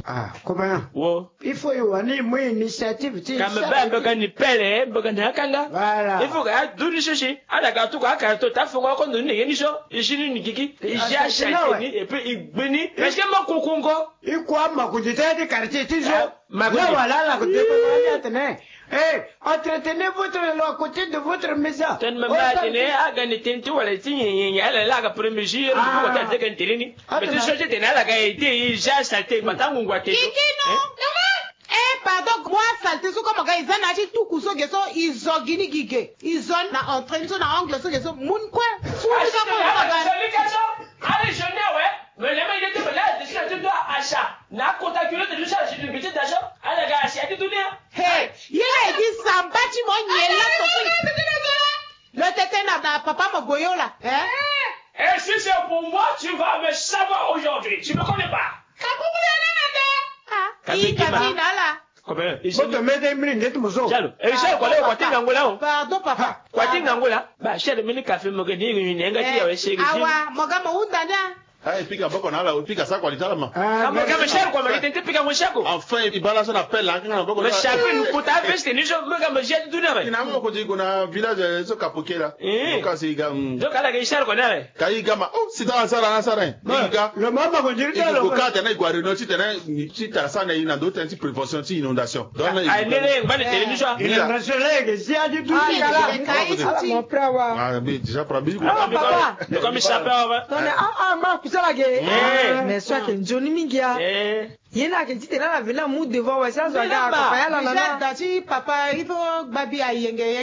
Ah, comment? Wo. Il faut y avoir une initiative. Quand me bambe quand ni pele, quand ni akanga. Voilà. Il faut que tu dises ceci. À la tout à carton, t'as fait quoi quand nous n'y sommes? Ici ni kiki. J'ai acheté et puis il bénit. Mais c'est mon concongo. Il quoi ma coudité de quartier toujours. Ma voilà la coudité de tenez. Eh, entretenez-vous à côté de votre maison. Ten me matine a gagné tintu wala tinye elle là ka premier jour pour que tu t'enterreni. Mais tu sais t'es là la gaieté, j'ai salté matangu ngwate. Eh, pardon, moi, salté, so comme ils ont acheté tout cousso, ils ont gini gige. Ils ont na entraîné, so na angle, so, ils ont moun quoi. Allez, je n'ai, ouais. Mais les mecs, ils étaient là, tu dois achat. N'a contacté de tout ça, j'ai une petite d'achat. Allez, les gars, acheter tout bien. Hey, il a dit ça, bâtiment, il est là, le tété n'a papa Mogoyo là. Et si c'est pour moi, tu vas me savoir aujourd'hui. Tu me connais pas. Pardon, papa. Awa, mogama undanya. Ah, pica boko na la, pica sa kwa litala enfin, il balance un appel là, quand boko. Mais chaque nous peut investir, nous sommes comme j'ai tout là. Il n'a pas côté qu'on a village so kapoké là. Donc c'est gam. Donc à la guichard qu'on a. Kai gama, oh, c'est dans ça là, ça là. Le maman qu'on dit là. Le cas tena igual no si tena si ta ça na ina d'autres anti prévention si inondation. Donc là. Ah, né, va le télévision. Il est rassuré que si a du tout. Mon frère. Ah, mais déjà pour bisou. Papa. Comme ça peut. Ma kusala ge. Mais soit que Johnny Mingia. Yena ke tite na vela mu devant wa ça so ga Papa, il faut babi ayenge.